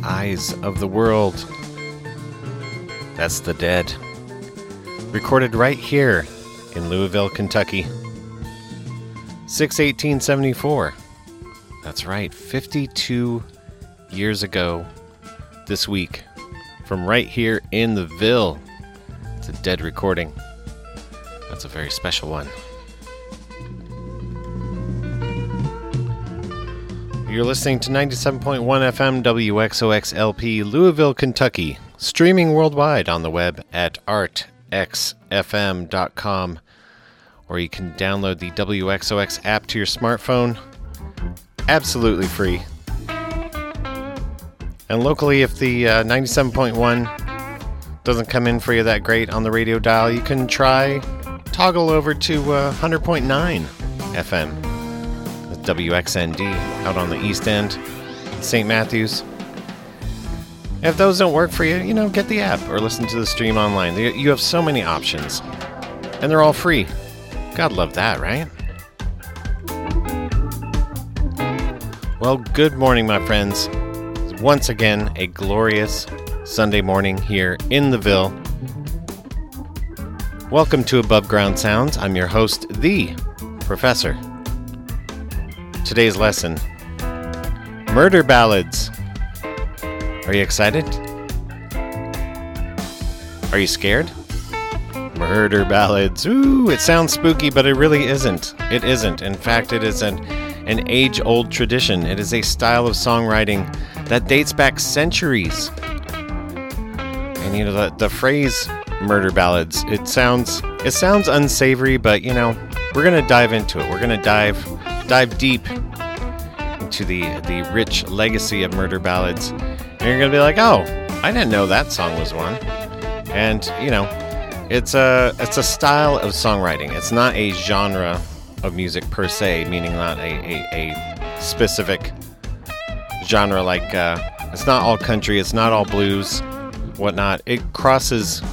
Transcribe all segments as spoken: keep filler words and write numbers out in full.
Eyes of the World. That's The Dead. Recorded right here in Louisville, Kentucky. six eighteen seventy-four. That's right, fifty-two years ago this week. From right here in the Ville. It's a Dead recording. That's a very special one. You're listening to ninety-seven point one F M W X O X L P, Louisville, Kentucky. Streaming worldwide on the web at art x f m dot com. Or you can download the W X O X app to your smartphone. Absolutely free. And locally, if the uh, ninety-seven point one doesn't come in for you that great on the radio dial, you can try toggle over to uh, one hundred point nine F M. W X N D out on the East End, Saint Matthews. If those don't work for you, you know, get the app or listen to the stream online. You have so many options, and they're all free. God love that, right? Well, good morning, my friends. Once again, a glorious Sunday morning here in the Ville. Welcome to Above Ground Sounds. I'm your host, the Professor. Today's lesson, Murder Ballads. Are you excited? Are you scared? Murder Ballads. Ooh, it sounds spooky, but it really isn't. It isn't. In fact, it is an, an age-old tradition. It is a style of songwriting that dates back centuries. And you know, the, the phrase murder ballads, it sounds it sounds unsavory, but you know, we're gonna dive into it. We're gonna dive dive deep into the the rich legacy of murder ballads. And you're gonna be like, oh, I didn't know that song was one. And you know, it's a it's a style of songwriting. It's not a genre of music per se, meaning not a, a, a specific genre like uh, it's not all country, it's not all blues, whatnot. It crosses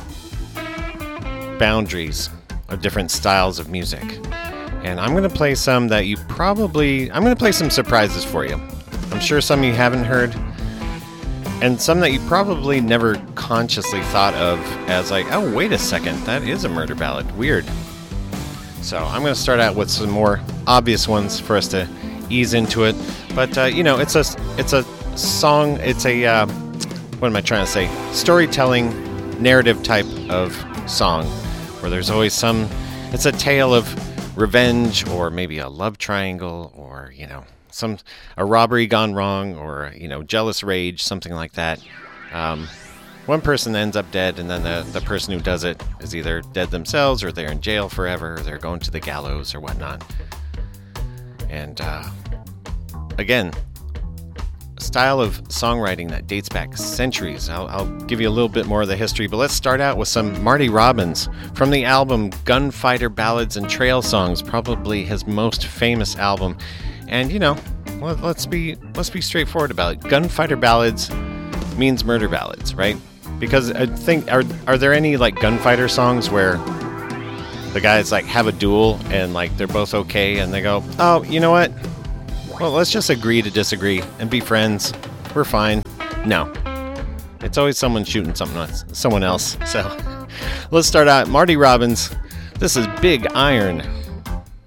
boundaries of different styles of music. And I'm going to play some that you probably... I'm going to play some surprises for you. I'm sure some you haven't heard. And some that you probably never consciously thought of as like, oh, wait a second, that is a murder ballad. Weird. So I'm going to start out with some more obvious ones for us to ease into it. But, uh, you know, it's a, it's a song, it's a... Uh, what am I trying to say? Storytelling, narrative type of song. Where there's always some... It's a tale of revenge, or maybe a love triangle, or, you know, some a robbery gone wrong, or, you know, jealous rage, something like that. Um, one person ends up dead, and then the, the person who does it is either dead themselves, or they're in jail forever, or they're going to the gallows, or whatnot. And, uh, again, a style of songwriting that dates back centuries. I'll, I'll give you a little bit more of the history, but let's start out with some Marty Robbins from the album Gunfighter Ballads and Trail Songs, probably his most famous album. And you know, let, let's be let's be straightforward about it. Gunfighter Ballads means murder ballads, right? Because I think are are there any like gunfighter songs where the guys like have a duel and like they're both okay and they go, oh, you know what? Well, let's just agree to disagree and be friends. We're fine. No. It's always someone shooting something else, someone else. So let's start out. Marty Robbins. This is Big Iron.